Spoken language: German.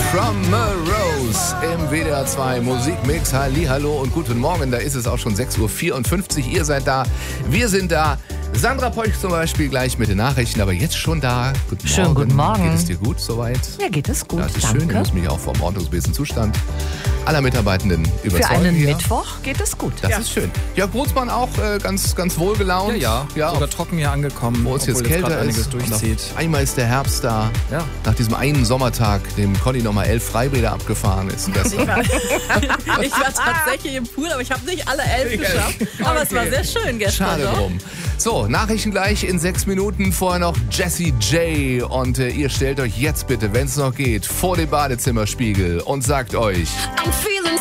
From a Rose im WDR 2 Musikmix. Hallihallo und guten Morgen. Da ist es auch schon 6.54 Uhr. Ihr seid da, wir sind da. Sandra Peuch zum Beispiel gleich mit den Nachrichten, aber jetzt schon da. Guten Morgen. Schönen guten Morgen. Geht es dir gut soweit? Ja, geht es gut, Das ist danke. schön. Ich muss mich auch vom ordnungsgemäßen Zustand aller Mitarbeitenden überzeugen. Für einen hier. Mittwoch geht es gut. Das ist schön. Jörg Brunsmann auch ganz wohl gelaunt. Ja, sogar trocken hier angekommen, Wo es jetzt obwohl kälter gerade einiges ist. durchzieht. Und auf einmal ist der Herbst da. Ja. Nach diesem einen Sommertag, dem Conny nochmal 11 Freibäder abgefahren ist. Ich war tatsächlich im Pool, aber ich habe nicht alle 11 geschafft. Aber es war sehr schön gestern. Schade doch. drum. So, Nachrichten gleich in 6 Minuten. Vorher noch Jessie J. Und ihr stellt euch jetzt bitte, wenn es noch geht, vor den Badezimmerspiegel und sagt euch... I'm feeling